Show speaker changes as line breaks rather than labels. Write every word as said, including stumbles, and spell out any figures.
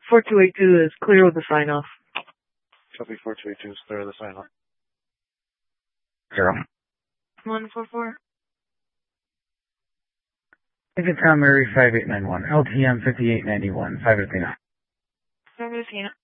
four two eight two is clear with the sign-off.
Copy four two eight two is clear with the sign-off.
Zero.
one four four.
Ticket Town Mary five eight nine one. L T M fifty-eight ninety-one. five Athena.
five Athena.